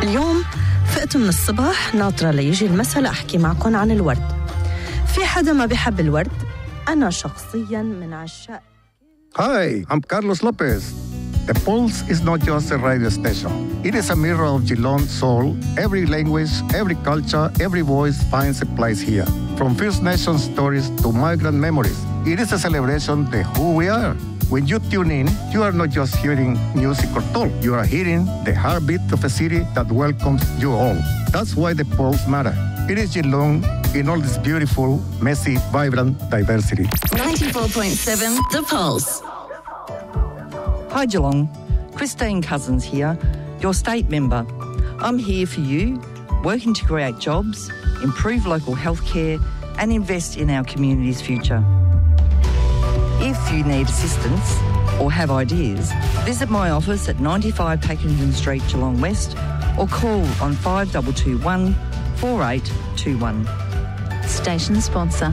اليوم فقت من الصبح ناطرة ليجي المساء لأحكي معكم عن الورد. في حدا ما بيحب الورد؟ أنا شخصياً من عشاق. Hi, I'm Carlos Lopez. The Pulse is not just a radio station. It is a mirror of Geelong's soul. Every language, every culture, every voice finds a place here. From First Nations stories to migrant memories, it is a celebration of who we are. When you tune in, you are not just hearing music or talk. You are hearing the heartbeat of a city that welcomes you all. That's why the Pulse matter. It is Geelong in all this beautiful, messy, vibrant diversity. 94.7 The Pulse. Hi Geelong, Christine Cousins here, your state member. I'm here for you, working to create jobs, improve local healthcare and invest in our community's future. If you need assistance or have ideas, visit my office at 95 Pakenham Street, Geelong West, or call on 5221 4821. Station sponsor.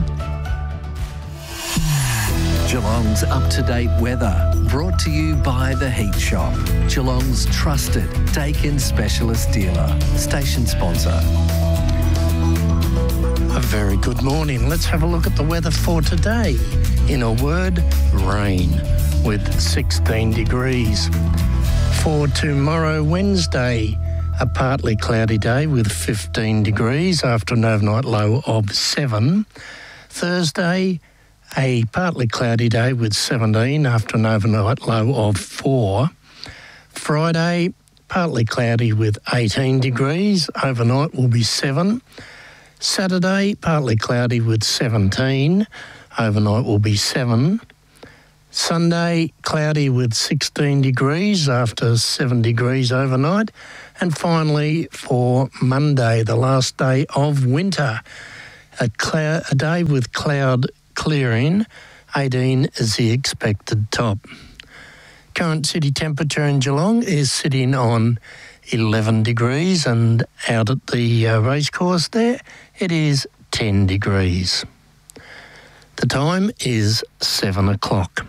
Geelong's up-to-date weather, brought to you by The Heat Shop, Geelong's trusted Dakin specialist dealer. Station sponsor. A very good morning. Let's have a look at the weather for today. In a word, rain with 16 degrees. For tomorrow, Wednesday, a partly cloudy day with 15 degrees after an overnight low of 7. Thursday, a partly cloudy day with 17 after an overnight low of 4. Friday, partly cloudy with 18 degrees. Overnight will be 7. Saturday, partly cloudy with 17. Overnight will be 7. Sunday, cloudy with 16 degrees after 7 degrees overnight. And finally, for Monday, the last day of winter, a day with cloud clearing, 18 is the expected top. Current city temperature in Geelong is sitting on 11 degrees, and out at the racecourse there, it is 10 degrees. The time is 7 o'clock.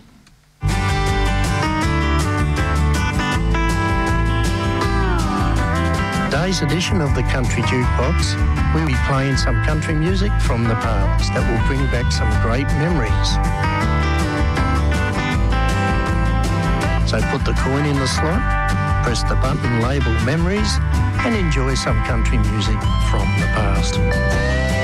Today's edition of the Country Jukebox, we'll be playing some country music from the past that will bring back some great memories. So put the coin in the slot, press the button labelled Memories, and enjoy some country music from the past.